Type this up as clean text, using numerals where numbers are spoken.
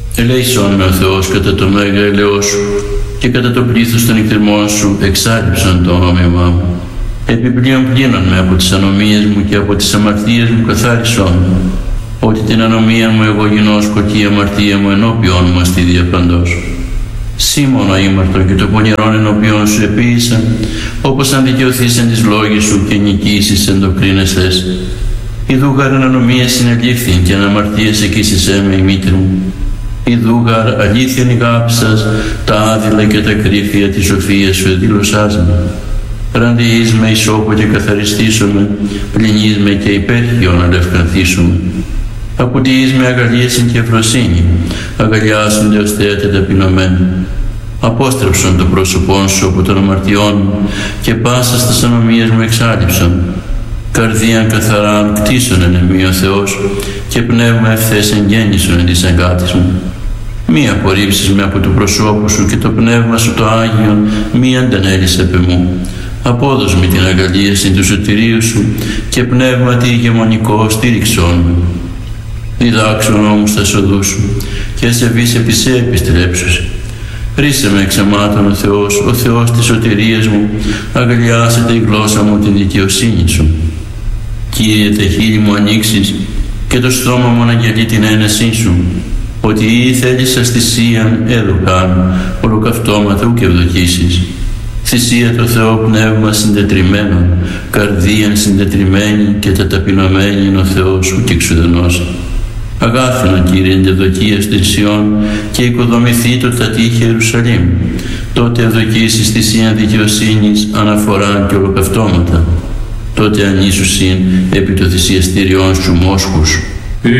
Ελέησόν με ο Θεός κατά το μέγα ελαιό σου και κατά το πλήθος των εκτιμών σου εξάλληψαν το όνομά μου. Επιπλέον πλύνον με από τις ανομίες μου και από τις αμαρτίες μου καθάρισόν με, ότι την ανομία μου εγώ γινώσκω και η αμαρτία μου ενώπιον μου αστεί διαπαντός. Σήμωνο ήμαρτον και το πονηρόν ενώπιον σου επίησα, όπως αν δικαιωθείς εν τις λόγες σου και νικήσεις εν το κρίνεσθες. Ιδούγαρ εν ανομίες συνελήφθην και εν αμαρτίες εκείσισέ με η μήτρη μου. Ιδούγαρ αλήθειαν ηγάψας τα άδειλα και τα κρύφια της σοφίας σου εδήλωσάς με. Ραντιείς με ισόπο και καθαριστήσομαι, πλυνείς με και υπέρχιον αλευκανθήσουμε. Ακουτιείς με αγαλίασιν και ευφροσύνη, αγαλιάσονται ως θέατα ταπεινωμένα. Απόστρεψον το πρόσωπόν σου από των αμαρτιών μου και πάσα στα ανομίες μου εξάλληψον. Καρδίαν καθαράν κτίσον εν εμεί ο Θεός και πνεύμα ευθές εγγέννησον εν της αγκάτης μου. Μη απορρίψεις με από το προσώπου σου και το πνεύμα σου το Άγιον μη αντανέλεις επ' εμού. Απόδος με την αγαλίαση του σωτηρίου σου και πνεύματι ηγεμονικό στήριξόν με. Διδάξον όμως τα σοδού σου και σε βεις επί σε επιστρέψουσι. Ρίσε με εξαμάτων ο Θεός της σωτηρίας μου, αγαλιάσετε η γλώσσα μου την δικαιοσύνη σου. Κύριε, τα χείλη μου ανοίξεις και το στόμα μου αναγγελεί την ένεσή σου, ότι ή θέλησας θυσίαν έδωκαν, ολοκαυτώματα ουκ ευδοκίσεις. Θυσία το Θεό πνεύμα συντετριμένο, καρδίαν συντετριμένη και τα ταπεινωμένη είναι ο Θεός ουκ εξουδενώσει. Αγάθυνο Κύριε εντεδοκία στην Σιών και οικοδομηθεί το τατήχε Ιερουσαλήμ. Τότε ευδοκίσεις θυσίαν δικαιοσύνης, αναφοράν και ολοκαυτώματα. Τότε ανήσουσιν επί το θυσιαστήριόν σου μόσχους.